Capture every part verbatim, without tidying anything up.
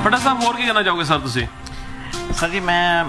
ਭੱਟਾ ਸਾਹਿਬ ਹੋਰ ਕੀ ਕਹਿਣਾ ਚਾਹੋਗੇ ਸਰ ਤੁਸੀਂ? ਸਰ ਜੀ ਮੈਂ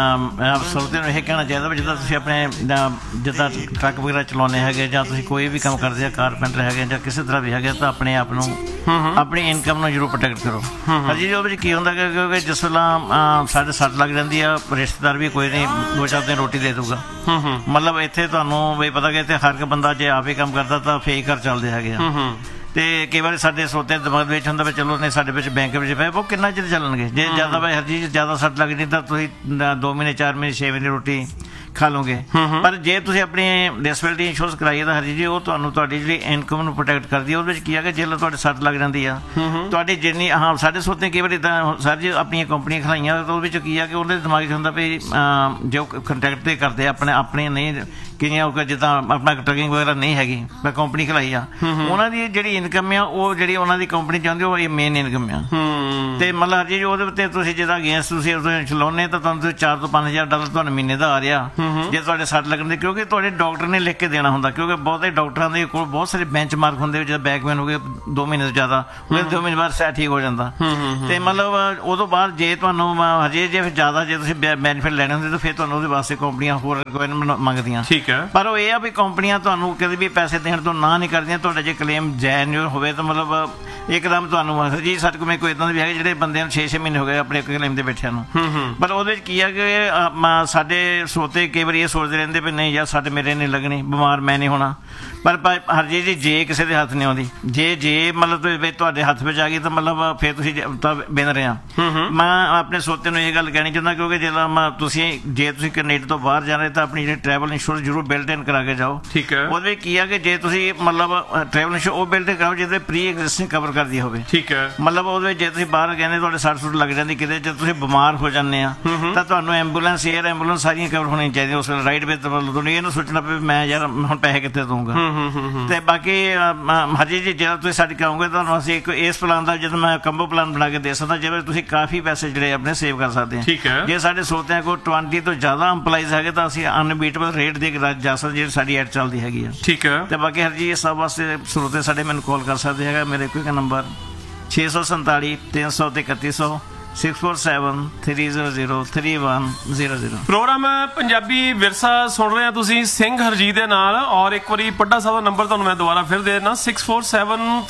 ਸਰੋਤਿਆਂ ਨੂੰ ਇਹ ਕਹਿਣਾ ਚਾਹੀਦਾ ਵੀ ਜਿੱਦਾਂ ਤੁਸੀਂ ਆਪਣੇ ਜਿੱਦਾਂ ਟਰੱਕ ਵਗੈਰਾ ਚਲਾਉਂਦੇ ਹੈਗੇ ਜਾਂ ਤੁਸੀਂ ਕੋਈ ਵੀ ਕੰਮ ਕਰਦੇ ਆ, ਕਾਰਪੈਂਟਰ ਹੈਗੇ ਜਾਂ ਕਿਸੇ ਤਰ੍ਹਾਂ ਵੀ ਹੈਗੇ, ਤਾਂ ਆਪਣੇ ਆਪ ਨੂੰ ਆਪਣੀ ਇਨਕਮ ਨੂੰ ਜ਼ਰੂਰ ਪ੍ਰੋਟੈਕਟ ਕਰੋ। ਹਾਂਜੀ, ਉਹਦੇ ਵਿੱਚ ਕੀ ਹੁੰਦਾ ਕਿ ਕਿਉਂਕਿ ਜਿਸ ਵੇਲੇ ਸਾਡੇ ਸੱਟ ਲੱਗ ਜਾਂਦੀ ਆ, ਰਿਸ਼ਤੇਦਾਰ ਵੀ ਕੋਈ ਨਹੀਂ ਦੋ ਚਾਰ ਦਿਨ ਰੋਟੀ ਦੇ ਦੂਗਾ। ਮਤਲਬ ਇੱਥੇ ਤੁਹਾਨੂੰ ਵੀ ਪਤਾ ਕਿ ਇੱਥੇ ਹਰ ਇੱਕ ਬੰਦਾ ਜੇ ਆਪ ਹੀ ਕੰਮ ਕਰਦਾ ਤਾਂ ਫੇਕ ਘਰ ਚੱਲਦੇ ਹੈਗੇ ਆ। ਤੇ ਕਈ ਵਾਰੀ ਸਾਡੇ ਸਰੋਤਿਆਂ ਦਿਮਾਗ ਵਿੱਚ ਹੁੰਦਾ ਵੀ ਚਲੋ ਨਹੀਂ ਸਾਡੇ ਵਿੱਚ ਬੈਂਕ ਵਿੱਚ ਪਏ, ਉਹ ਕਿੰਨਾ ਚਿਰ ਚੱਲਣਗੇ? ਜੇ ਜ਼ਿਆਦਾ ਹਰ ਚੀਜ਼ ਜ਼ਿਆਦਾ ਸੱਟ ਲੱਗਦੀ ਤਾਂ ਤੁਸੀਂ ਦੋ ਮਹੀਨੇ ਚਾਰ ਮਹੀਨੇ ਛੇ ਮਹੀਨੇ ਰੋਟੀ ਖਾ ਲਓਗੇ। ਪਰ ਜੇ ਤੁਸੀਂ ਆਪਣੀ ਡਿਸੇਬਿਲਟੀ ਇੰਸ਼ੋਰੈਂਸ ਕਰਾਈਏ ਤਾਂ ਹਰਜੀਤ ਜੀ ਉਹ ਤੁਹਾਨੂੰ ਤੁਹਾਡੀ ਜਿਹੜੀ ਇਨਕਮ ਨੂੰ ਪ੍ਰੋਟੈਕਟ ਕਰਦੀ ਹੈ। ਉਹਦੇ ਵਿੱਚ ਕੀ ਹੈ ਕਿ ਜੇ ਤੁਹਾਡੇ ਸੱਟ ਲੱਗ ਜਾਂਦੀ ਆ, ਤੁਹਾਡੀ ਜਿੰਨੀ ਹਾਂ ਸਾਡੇ ਸਰੋਤੇ ਕਈ ਵਾਰੀ ਤਾਂ ਸਰ ਜੀ ਆਪਣੀਆਂ ਕੰਪਨੀਆਂ ਖਿਲਾਈਆਂ ਤਾਂ ਉਹਦੇ ਵਿੱਚ ਕੀ ਆ ਕਿ ਉਹਦੇ ਦਿਮਾਗ 'ਚ ਹੁੰਦਾ ਵੀ ਜੋ ਕੰਟੈਕਟ 'ਤੇ ਕਰਦੇ ਆਪਣੇ ਆਪਣੀਆਂ ਨਹੀਂ ਕਈਆਂ ਜਿੱਦਾਂ ਆਪਣਾ ਟਰਕਿੰਗ ਵਗੈਰਾ ਨਹੀਂ ਹੈਗੀ, ਮੈਂ ਕੰਪਨੀ ਖਿਲਾਈ ਆ, ਉਹਨਾਂ ਦੀ ਜਿਹੜੀ ਇਨਕਮ ਆ ਉਹ ਜਿਹੜੀ ਉਹਨਾਂ ਦੀ ਕੰਪਨੀ ਚਾਹੁੰਦੀ ਉਹ ਇਹ ਮੇਨ ਇਨਕਮ ਆ। ਤੇ ਮਤਲਬ ਹਰਜੀਤ ਜੀ ਉਹਦੇ ਉੱਤੇ ਤੁਸੀਂ ਜਿੱਦਾਂ ਅਗੇਂਸਟ ਤੁਸੀਂ ਚਲਾਉਂਦੇ ਤਾਂ ਤੁਹਾਨੂੰ ਚਾਰ ਤੋਂ ਪੰਜ ਹਜ਼ਾਰ ਡਾਲਰ ਤੁਹਾਨੂੰ ਮਹੀਨੇ ਦਾ ਆ ਰਿਹਾ ਜੇ ਤੁਹਾਡੇ ਸੱਟ ਲੱਗਣ ਦੇ, ਕਿਉਂਕਿ ਤੁਹਾਡੇ ਡਾਕਟਰ ਨੇ ਲਿਖ ਕੇ ਦੇਣਾ ਹੁੰਦਾ। ਕਿਉਂਕਿ ਬਹੁਤੇ ਡਾਕਟਰਾਂ ਦੇ ਕੋਲ ਬਹੁਤ ਸਾਰੇ ਬੈਂਚ ਮਾਰਕ ਹੁੰਦੇ ਜਿੱਦਾਂ ਬੈਕਪੇਨ ਹੋ ਗਏ ਦੋ ਮਹੀਨੇ ਤੋਂ ਜ਼ਿਆਦਾ, ਉਹਦੇ ਦੋ ਮਹੀਨੇ ਬਾਅਦ ਸੈਟ ਠੀਕ ਹੋ ਜਾਂਦਾ। ਤੇ ਮਤਲਬ ਉਦੋਂ ਬਾਅਦ ਜੇ ਤੁਹਾਨੂੰ ਹਜੇ ਜੇ ਜ਼ਿਆਦਾ ਜੇ ਤੁਸੀਂ ਬੈਨੀਫਿਟ ਲੈਣੇ ਹੁੰਦੇ ਤਾਂ ਫਿਰ ਤੁਹਾਨੂੰ ਉਹਦੇ ਵਾਸਤੇ ਕੰਪਨੀਆਂ ਹੋਰ ਰਿਕੁਆਇਰਮੈਂਟ ਮੰਗਦੀਆਂ। ਠੀਕ ਹੈ, ਪਰ ਉਹ ਇਹ ਆ ਵੀ ਕੰਪਨੀਆਂ ਤੁਹਾਨੂੰ ਕਦੇ ਵੀ ਪੈਸੇ ਦੇਣ ਤੋਂ ਨਾ ਨਹੀਂ ਕਰਦੀਆਂ। ਤੁਹਾਡਾ ਜੇ ਕਲੇਮ ਜੈਨ ਹੋਵੇ ਤਾਂ ਮਤਲਬ ਇੱਕਦਮ ਤੁਹਾਨੂੰ ਜੀ ਸਾਡੇ ਕੋਲ ਕੋਈ ਇੱਦਾਂ ਦੇ ਵੀ ਹੈਗੇ ਜਿਹੜੇ ਬੰਦੇ ਨੂੰ ਛੇ ਛੇ ਮਹੀਨੇ ਹੋ ਗਏ ਆਪਣੇ ਕਲੇਮ ਦੇ ਬੈਠਿਆਂ ਨੂੰ। ਪਰ ਉਹਦੇ ਵਿੱਚ ਕੀ ਆ ਕਿ ਸਾਡੇ ਸਰੋਤੇ ਕਈ ਵਾਰੀ ਇਹ ਸੋਚਦੇ ਰਹਿੰਦੇ ਵੀ ਨਹੀਂ ਯਾਰ ਸਾਡੇ ਮੇਰੇ ਨਹੀਂ ਲੱਗਣੀ, ਬਿਮਾਰ ਮੈਂ ਨਹੀਂ ਹੋਣਾ। ਪਰ ਹਰਜੀਤ ਜੀ ਜੇ ਕਿਸੇ ਦੇ ਹੱਥ ਨਹੀਂ ਆਉਂਦੀ, ਜੇ ਜੇ ਮਤਲਬ ਤੁਹਾਡੇ ਹੱਥ ਵਿੱਚ ਆ ਗਈ ਤਾਂ ਮਤਲਬ ਫਿਰ ਤੁਸੀਂ ਤਾਂ ਬਿਨ ਰਹੇ ਆ। ਮੈਂ ਆਪਣੇ ਸਰੋਤੇ ਨੂੰ ਇਹ ਗੱਲ ਕਹਿਣੀ ਚਾਹੁੰਦਾ ਕਿਉਂਕਿ ਜਦੋਂ ਤੁਸੀਂ ਜੇ ਤੁਸੀਂ ਕੈਨੇਡਾ ਤੋਂ ਬਾਹਰ ਜਾ ਰਹੇ ਤਾਂ ਆਪਣੀ ਜਿਹੜੀ ਟਰੈਵਲ ਇੰਸ਼ੋਰੈਂਸ ਜ਼ਰੂਰ ਬਿਲਟ ਇਨ ਕਰਾ ਕੇ ਜਾਓ। ਠੀਕ ਹੈ, ਉਹਦੇ ਵਿੱਚ ਕੀ ਆ ਕਿ ਜੇ ਤੁਸੀਂ ਮਤਲਬ ਟਰੈਵਲ ਇੰਸ਼ੋਰੈਂਸ ਉਹ ਬਿਲਟ ਕਰਾਓ ਜਿਹਦੇ ਪ੍ਰੀ ਐਗਜ਼ਿਸਟਿੰਗ ਕਵਰ ਕਰਦੀ ਹੋਵੇ। ਠੀਕ ਹੈ, ਮਤਲਬ ਉਹਦੇ ਵਿੱਚ ਜੇ ਤੁਸੀਂ ਬਾਹਰ ਕਹਿੰਦੇ ਤੁਹਾਡੇ ਸੱਟ ਸੁੱਟ ਲੱਗ ਜਾਂਦੀ ਕਿਤੇ, ਜੇ ਤੁਸੀਂ ਬਿਮਾਰ ਹੋ ਜਾਂਦੇ ਆ ਤਾਂ ਤੁਹਾਨੂੰ ਐਂਬੂਲੈਂਸ ਏਅਰ ਐਂਬੂਲੈਂਸ ਸਾਰੀਆਂ ਕਵਰ ਹੋਣੀਆਂ ਚਾਹੀਦੀਆਂ ਉਸ ਵੇਲੇ ਰਾਈਟ ਵੇ। ਤੁਹਾਨੂੰ ਇਹ ਨਾ ਸੋਚਣਾ ਪਵੇ ਮੈਂ ਯਾਰ ਹੁਣ ਪੈਸੇ ਕਿੱਥੇ ਦਊਂਗਾ। ਤੇ ਬਾਕੀ ਹਰਜੀਤ ਜੀ ਜਦੋਂ ਤੁਸੀਂ ਸਾਡੇ ਕਹੋਗੇ ਤੁਹਾਨੂੰ ਅਸੀਂ ਇੱਕ ਇਸ ਪਲਾਨ ਦਾ ਜਦੋਂ ਮੈਂ ਕੰਬੋ ਪਲਾਨ ਬਣਾ ਕੇ ਦੇ ਸਕਦਾ ਜਿਵੇਂ ਤੁਸੀਂ ਕਾਫੀ ਪੈਸੇ ਜਿਹੜੇ ਆਪਣੇ ਸੇਵ ਕਰ ਸਕਦੇ ਆ। ਠੀਕ ਹੈ, ਜੇ ਸਾਡੇ ਸਰੋਤਿਆਂ ਕੋਲ ਟਵੰਟੀ ਤੋਂ ਜ਼ਿਆਦਾ ਇੰਪਲਾਈਜ਼ ਹੈਗੇ ਤਾਂ ਅਸੀਂ ਅਨਬੀਟੇਬਲ ਰੇਟ ਦੇ ਕੇ ਜਾ ਸਕਦੇ ਜਿਹੜੀ ਸਾਡੀ ਐਡ ਚੱਲਦੀ ਹੈਗੀ ਆ। ਠੀਕ ਹੈ, ਤੇ ਬਾਕੀ ਹਰਜੀਤ ਸਭ ਵਾਸਤੇ ਸਰੋਤੇ ਸਾਡੇ ਮੈਨੂੰ ਕਾਲ ਕਰ ਸਕਦੇ ਹੈਗਾ। ਮੇਰੇ ਕੋਈ ਨੰਬਰ ਛੇ ਸੌ ਸੰਤਾਲੀ ਤਿੰਨ ਸੌ ਤੇ ਇਕੱਤੀ ਸੌ six four seven three zero zero three one zero zero. Programme Punjabi ਵਿਰਸਾ ਸੁਣ ਰਹੇ ਆ ਤੁਸੀਂ ਸਿੰਘ ਹਰਜੀਤ ਦੇ ਨਾਲ। ਔਰ ਇੱਕ ਵਾਰੀ ਪੱਡਾ ਸਾਹਿਬ ਦਾ ਨੰਬਰ ਤੁਹਾਨੂੰ ਮੈਂ ਦੁਬਾਰਾ ਫਿਰ ਦੇ ਦੇਣਾ six four seven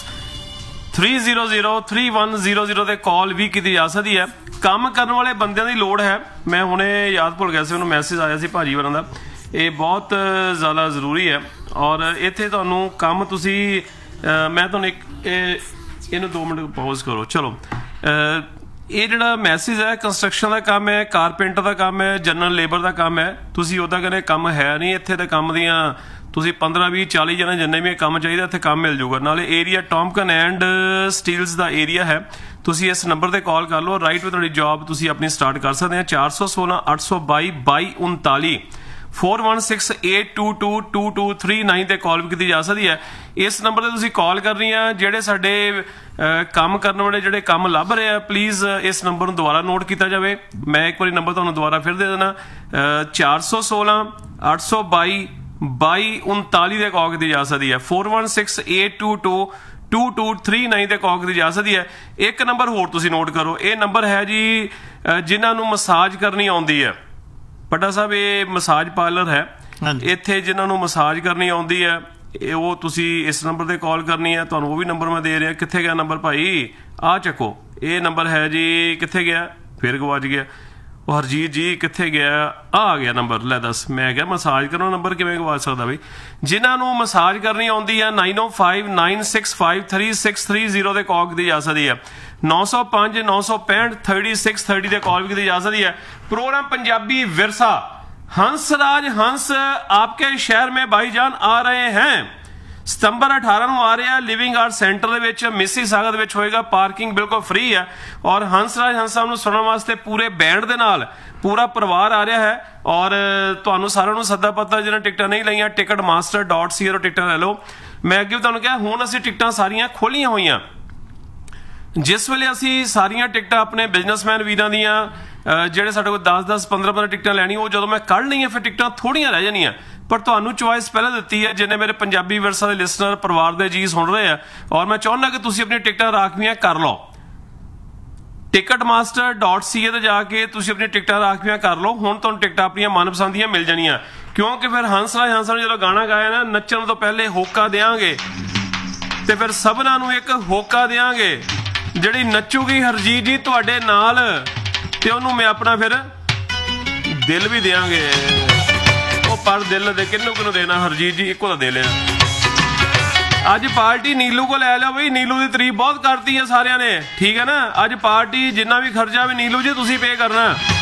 three zero zero three one zero zero ਤੇ ਕਾਲ ਵੀ ਕੀਤੀ ਜਾ ਸਕਦੀ ਹੈ। ਕੰਮ ਕਰਨ ਵਾਲੇ ਬੰਦਿਆਂ ਦੀ ਲੋੜ ਹੈ। ਮੈਂ ਹੁਣੇ ਯਾਦ ਭੁੱਲ ਗਿਆ ਸੀ, ਮੈਨੂੰ ਮੈਸੇਜ ਆਇਆ ਸੀ ਭਾਜੀ ਵਰਾਂ ਦਾ, ਇਹ ਬਹੁਤ ਜ਼ਿਆਦਾ ਜ਼ਰੂਰੀ ਹੈ। ਔਰ ਇੱਥੇ ਤੁਹਾਨੂੰ ਕੰਮ ਤੁਸੀਂ ਮੈਂ ਤੁਹਾਨੂੰ ਇੱਕ ਇਹਨੂੰ ਦੋ ਮਿੰਟ ਪੌਜ਼ ਕਰੋ। ਚਲੋ, ਇਹ ਜਿਹੜਾ ਮੈਸੇਜ ਹੈ ਕੰਸਟਰਕਸ਼ਨ ਦਾ ਕੰਮ ਹੈ, ਕਾਰਪੈਂਟਰ ਦਾ ਕੰਮ ਹੈ, ਜਨਰਲ ਲੇਬਰ ਦਾ ਕੰਮ ਹੈ। ਤੁਸੀਂ ਉਹਦਾ ਕਹਿੰਦੇ ਕੰਮ ਹੈ ਨਹੀਂ ਇੱਥੇ, ਤਾਂ ਕੰਮ ਦੀਆਂ ਤੁਸੀਂ ਪੰਦਰਾਂ ਵੀਹ ਚਾਲੀ ਜਣੇ ਜਿੰਨੇ ਵੀ ਕੰਮ ਚਾਹੀਦਾ ਇੱਥੇ ਕੰਮ ਮਿਲ ਜਾਊਗਾ। ਨਾਲੇ area ਟੌਮਕਨ and Steeles the area ਹੈ। ਤੁਸੀਂ ਇਸ ਨੰਬਰ ਤੇ ਕਾਲ ਕਰ ਲਓ, ਰਾਈਟ ਵਿੱਚ ਤੁਹਾਡੀ ਜੌਬ ਤੁਸੀਂ ਆਪਣੀ ਸਟਾਰਟ ਕਰ ਸਕਦੇ ਆ। ਚਾਰ ਸੌ ਸੋਲਾਂ ਅੱਠ ਸੌ ਬਾਈ ਬਾਈ ਉਨਤਾਲੀ four one six eight two to to two three nine ਤੇ ਕਾਲ ਵੀ ਕੀਤੀ ਜਾ ਸਕਦੀ ਹੈ। ਇਸ ਨੰਬਰ ਤੇ ਤੁਸੀਂ ਕਾਲ ਕਰਨੀ ਆ। ਜਿਹੜੇ ਸਾਡੇ ਕੰਮ ਕਰਨ ਵਾਲੇ ਜਿਹੜੇ ਕੰਮ ਲੱਭ ਰਹੇ ਆ ਪਲੀਜ਼ ਇਸ ਨੰਬਰ ਨੂੰ ਦੁਬਾਰਾ ਨੋਟ ਕੀਤਾ ਜਾਵੇ। ਮੈਂ ਇੱਕ ਵਾਰੀ ਨੰਬਰ ਤੁਹਾਨੂੰ ਦੁਬਾਰਾ ਫਿਰ ਦੇ ਦੇਣਾ ਚਾਰ ਸੌ ਸੋਲਾਂ ਅੱਠ ਸੌ ਬਾਈ ਬਾਈ ਉਨਤਾਲੀ ਤੇ ਕਾਲ ਕੀਤੀ ਜਾ ਸਕਦੀ ਹੈ। Four one six eight two to to two three nine ਤੇ ਕਾਲ ਕੀਤੀ ਜਾ ਸਕਦੀ ਹੈ। ਇੱਕ ਨੰਬਰ ਹੋਰ ਤੁਸੀਂ ਨੋਟ ਕਰੋ, ਇਹ ਨੰਬਰ ਹੈ ਜੀ ਜਿਨ੍ਹਾਂ ਨੂੰ ਮਸਾਜ ਕਰਨੀ ਆਉਂਦੀ ਹੈ। ਪੱਡਾ ਸਾਹਿਬ ਇਹ ਮਸਾਜ ਪਾਰਲਰ ਹੈ ਇੱਥੇ, ਜਿਨ੍ਹਾਂ ਨੂੰ ਮਸਾਜ ਕਰਨੀ ਆਉਂਦੀ ਹੈ ਉਹ ਤੁਸੀਂ ਇਸ ਨੰਬਰ ਤੇ ਕਾਲ ਕਰਨੀ ਹੈ। ਤੁਹਾਨੂੰ ਉਹ ਵੀ ਨੰਬਰ ਮੈਂ ਦੇ ਰਿਹਾ। ਕਿੱਥੇ ਗਿਆ ਨੰਬਰ ਭਾਈ? ਆਹ ਚੱਕੋ, ਇਹ ਨੰਬਰ ਹੈ ਜੀ। ਕਿੱਥੇ ਗਿਆ? ਫਿਰ ਗਵਾਚ ਗਿਆ। ਉਹ ਹਰਜੀਤ ਜੀ ਕਿੱਥੇ ਗਿਆ? ਆ ਆ ਗਿਆ ਨੰਬਰ। ਲੈ ਦੱਸ, ਮੈਂ ਕਿਹਾ ਮਸਾਜ ਕਰੋ, ਨੰਬਰ ਕਿਵੇਂ ਗਵਾ ਸਕਦਾ ਬਈ? ਜਿਨ੍ਹਾਂ ਨੂੰ ਮਸਾਜ ਕਰਨੀ ਆਉਂਦੀ ਹੈ ਨਾਈਨ ਓ five nine six five three six three zero ਤੇ ਕਾਲ ਕੀਤੀ ਜਾ ਸਕਦੀ ਹੈ। ਨੌ ਸੌ ਪੰਜ ਨੌ ਸੌ ਪੈਂਹਠ ਥਰਟੀ ਸਿਕਸ ਥਰਟੀ ਤੇ ਕਾਲ ਵੀ ਕੀਤੀ ਜਾ ਸਕਦੀ ਹੈ। प्रोग्राम पंजाबी विरसा हंसराज हंस आपके शहर में भाईजान आ रहे हैं। सितंबर अठारह ਨੂੰ ਆ ਰਿਹਾ ਲਿਵਿੰਗ ਆਰਟ ਸੈਂਟਰ ਦੇ ਵਿੱਚ ਮਿਸੀਸਾਗਾ ਦੇ ਵਿੱਚ ਹੋਏਗਾ। ਪਾਰਕਿੰਗ ਬਿਲਕੁਲ ਫ੍ਰੀ ਹੈ ਔਰ ਹੰਸਰਾਜ ਹੰਸ ਸਾਹਿਬ ਨੂੰ ਸੁਣਨ ਵਾਸਤੇ ਪੂਰੇ ਬੈਂਡ ਦੇ ਨਾਲ ਪੂਰਾ ਪਰਿਵਾਰ ਆ ਰਿਹਾ ਹੈ। ਔਰ ਤੁਹਾਨੂੰ ਸਾਰਿਆਂ ਨੂੰ ਸੱਦਾ ਪੱਤਾ ਜਿਹਨਾਂ ਟਿਕਟਾਂ ਨਹੀਂ ਲਈਆਂ ਟਿਕਟ ਮਾਸਟਰ ਡਾਟ ਸੀ ਤੋਂ ਟਿਕਟਾਂ ਲੈ ਲਓ। ਮੈਂ ਅੱਗੇ ਵੀ ਤੁਹਾਨੂੰ ਕਿਹਾ ਹੁਣ ਅਸੀਂ ਟਿਕਟਾਂ ਸਾਰੀਆਂ ਖੋਲੀਆਂ ਹੋਈਆਂ। ਜਿਸ ਵੇਲੇ ਅਸੀਂ ਸਾਰੀਆਂ ਟਿਕਟਾਂ ਆਪਣੇ ਬਿਜ਼ਨਸਮੈਨ ਵੀਰਾਂ ਦੀਆਂ ਜਿਹੜੇ ਸਾਡੇ ਕੋਲ ਦਸ ਦਸ ਪੰਦਰਾਂ ਪੰਦਰਾਂ ਟਿਕਟਾਂ ਲੈਣੀਆਂ ਉਹ ਜਦੋਂ ਮੈਂ ਕੱਢ ਲਈਆਂ ਫਿਰ ਟਿਕਟਾਂ ਥੋੜ੍ਹੀਆਂ ਰਹਿ ਜਾਣੀਆਂ। ਪਰ ਤੁਹਾਨੂੰ ਚੁਆਇਸ ਪਹਿਲਾਂ ਦਿੱਤੀ ਹੈ ਜਿੰਨੇ ਮੇਰੇ ਪੰਜਾਬੀ ਵਿਰਸਾ ਦੇ ਲਿਸਨਰ ਪਰਿਵਾਰ ਦੇ ਜੀ ਸੁਣ ਰਹੇ ਆ। ਔਰ ਮੈਂ ਚਾਹੁੰਦਾ ਕਿ ਤੁਸੀਂ ਆਪਣੀਆਂ ਟਿਕਟਾਂ ਰਾਖਵੀਆਂ ਕਰ ਲਓ। ਟਿਕਟ ਮਾਸਟਰ ਡਾਟ ਸੀ ਏ ਤੇ ਜਾ ਕੇ ਤੁਸੀਂ ਆਪਣੀਆਂ ਟਿਕਟਾਂ ਰਾਖਵੀਆਂ ਕਰ ਲਓ। ਹੁਣ ਤੁਹਾਨੂੰ ਟਿਕਟਾਂ ਆਪਣੀਆਂ ਮਨਪਸੰਦ ਦੀਆਂ ਮਿਲ ਜਾਣੀਆਂ, ਕਿਉਂਕਿ ਫਿਰ ਹੰਸਰਾਜ ਹੰਸ ਨੇ ਜਦੋਂ ਗਾਣਾ ਗਾਇਆ ਨਾ, ਨੱਚਣ ਤੋਂ ਪਹਿਲੇ ਹੋਕਾ ਦੇਾਂਗੇ ਤੇ ਫਿਰ ਸਭਨਾਂ ਨੂੰ ਇੱਕ ਹੋਕਾ ਦੇਾਂਗੇ। ਜਿਹੜੀ ਨੱਚੂਗੀ ਹਰਜੀਤ ਜੀ ਤੁਹਾਡੇ ਨਾਲ, ਤੇ ਉਹਨੂੰ ਮੈਂ ਆਪਣਾ ਫਿਰ ਦਿਲ ਵੀ ਦੇਾਂਗੇ। ਉਹ ਪਰ ਦਿਲ ਦੇ ਕਿਹਨੂੰ ਕਿਹਨੂੰ ਦੇਣਾ ਹਰਜੀਤ ਜੀ, ਇੱਕੋ ਤਾਂ ਦੇ ਲਿਆ। ਅੱਜ ਪਾਰਟੀ ਨੀਲੂ ਕੋ ਲੈ ਲਿਓ ਬਈ, ਨੀਲੂ ਦੀ ਤਾਰੀਫ ਬਹੁਤ ਕਰਤੀ ਹੈ ਸਾਰਿਆਂ ਨੇ, ਠੀਕ ਹੈ ਨਾ। ਅੱਜ ਪਾਰਟੀ ਜਿੰਨਾ ਵੀ ਖਰਚਾ ਵੀ ਨੀਲੂ ਜੀ ਤੁਸੀਂ ਪੇ ਕਰਨਾ।